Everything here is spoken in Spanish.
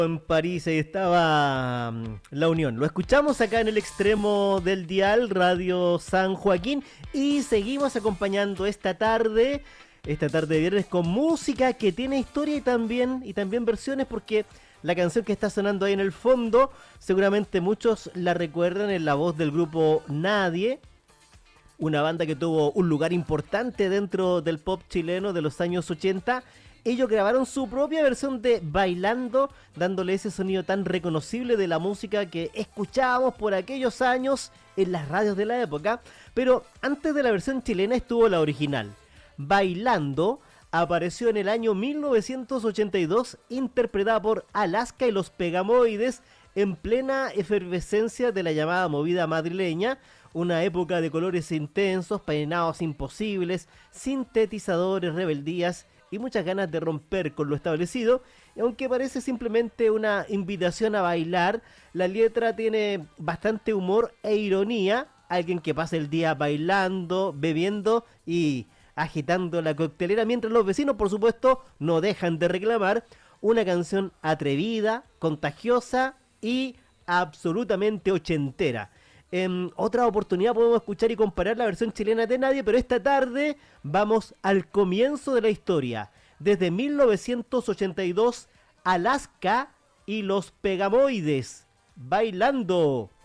En París ahí estaba La Unión. Lo escuchamos acá en el extremo del dial Radio San Joaquín y seguimos acompañando esta tarde de viernes con música que tiene historia y también versiones, porque la canción que está sonando ahí en el fondo seguramente muchos la recuerdan en la voz del grupo Nadie, una banda que tuvo un lugar importante dentro del pop chileno de los años 80. Ellos grabaron su propia versión de Bailando, dándole ese sonido tan reconocible de la música que escuchábamos por aquellos años en las radios de la época. Pero antes de la versión chilena estuvo la original. Bailando apareció en el año 1982, interpretada por Alaska y los Pegamoides en plena efervescencia de la llamada movida madrileña, una época de colores intensos, peinados imposibles, sintetizadores, rebeldías y muchas ganas de romper con lo establecido. Y aunque parece simplemente una invitación a bailar, la letra tiene bastante humor e ironía. Alguien que pasa el día bailando, bebiendo y agitando la coctelera, mientras los vecinos, por supuesto, no dejan de reclamar. Una canción atrevida, contagiosa y absolutamente ochentera. En otra oportunidad podemos escuchar y comparar la versión chilena de Nadie, pero esta tarde vamos al comienzo de la historia. Desde 1982, Alaska y los Pegamoides, Bailando.